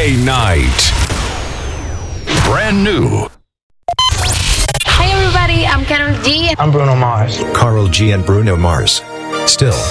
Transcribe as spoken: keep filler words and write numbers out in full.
Friday night. Brand new. Hi everybody, I'm Karol G. I'm Bruno Mars. Karol G and Bruno Mars. Still